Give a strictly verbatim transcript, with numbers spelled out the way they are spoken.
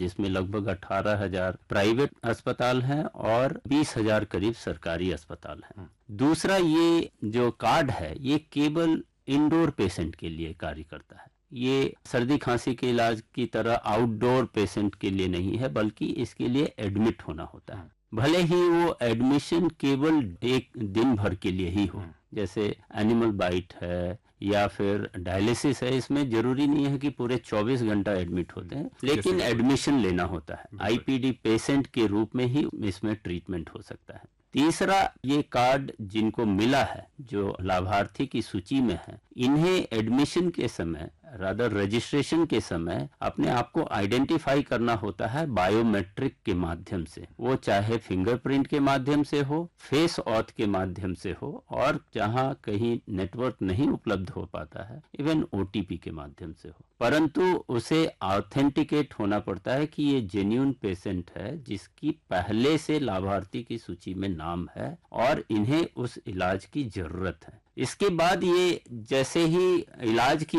जिसमें लगभग अठारह हजार प्राइवेट अस्पताल हैं और बीस हजार करीब सरकारी अस्पताल हैं। दूसरा, ये जो कार्ड है ये केवल इंडोर पेशेंट के लिए कार्य करता है। ये सर्दी खांसी के इलाज की तरह आउटडोर पेशेंट के लिए नहीं है, बल्कि इसके लिए एडमिट होना होता है। भले ही वो एडमिशन केवल एक दिन भर के लिए ही हो, जैसे एनिमल बाइट है या फिर डायलिसिस है, इसमें जरूरी नहीं है कि पूरे चौबीस घंटा एडमिट होते हैं, लेकिन एडमिशन लेना होता है। आईपीडी पेशेंट के रूप में ही इसमें ट्रीटमेंट हो सकता है। तीसरा, ये कार्ड जिनको मिला है, जो लाभार्थी की सूची में है, इन्हें एडमिशन के समय रादर रजिस्ट्रेशन के समय अपने आप को आइडेंटिफाई करना होता है बायोमेट्रिक के माध्यम से। वो चाहे फिंगरप्रिंट के माध्यम से हो, फेस ऑथ के माध्यम से हो, और जहां कहीं नेटवर्क नहीं उपलब्ध हो पाता है इवन ओटीपी के माध्यम से हो, परंतु उसे ऑथेंटिकेट होना पड़ता है कि ये जेन्युइन पेशेंट है जिसकी पहले से लाभार्थी की सूची में नाम है और इन्हें उस इलाज की जरूरत है। इसके बाद ये जैसे ही इलाज की